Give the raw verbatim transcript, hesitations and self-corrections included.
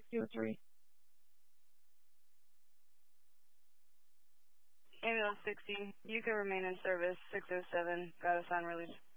two oh three. Ambulance sixty, you can remain in service. six oh seven, got a sign release.